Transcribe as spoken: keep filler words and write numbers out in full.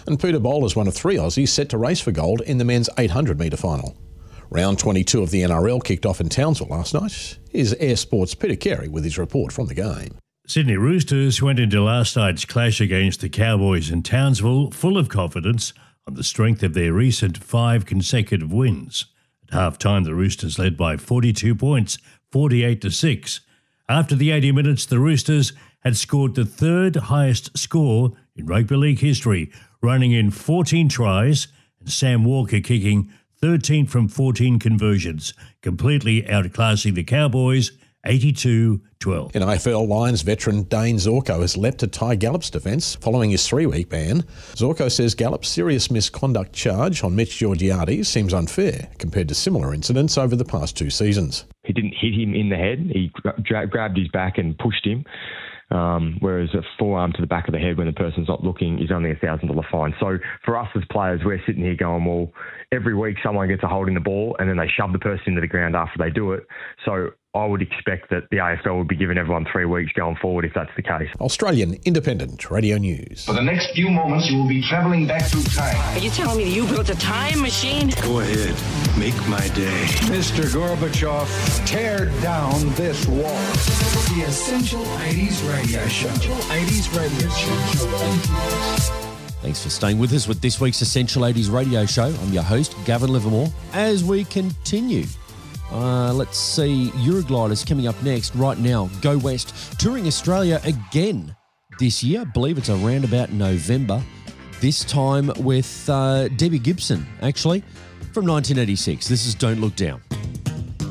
And Peter Bol is one of three Aussies set to race for gold in the men's eight hundred metre final. Round twenty-two of the N R L kicked off in Townsville last night. Here's Air Sports' Peter Carey with his report from the game. Sydney Roosters went into last night's clash against the Cowboys in Townsville full of confidence on the strength of their recent five consecutive wins. At half-time, the Roosters led by forty-two points, forty-eight to six. After the eighty minutes, the Roosters had scored the third highest score in rugby league history, running in fourteen tries and Sam Walker kicking thirteen from fourteen conversions, completely outclassing the Cowboys eighty-two twelve. In A F L, Lions veteran Dane Zorko has leapt to Ty Gallop's defence following his three-week ban. Zorko says Gallop's serious misconduct charge on Mitch Georgiades seems unfair compared to similar incidents over the past two seasons. He didn't hit him in the head. He gra- grabbed his back and pushed him. Um, whereas a forearm to the back of the head when the person's not looking is only a one thousand dollars fine. So for us as players, we're sitting here going, well, every week someone gets a hold in the ball and then they shove the person into the ground after they do it. So I would expect that the A F L would be giving everyone three weeks going forward if that's the case. Australian Independent Radio News. For the next few moments, you will be travelling back through time. Are you telling me you built a time machine? Go ahead. Make my day. Mister Gorbachev, tear down this wall. The Essential eighties Radio Show. Essential eighties Radio Show. Thanks for staying with us with this week's Essential eighties Radio Show. I'm your host, Gavin Livermore. As we continue, uh, let's see, Eurogliders coming up next. Right now, Go West, touring Australia again this year. I believe it's around about November. This time with uh, Debbie Gibson, actually, from nineteen eighty-six. This is Don't Look Down.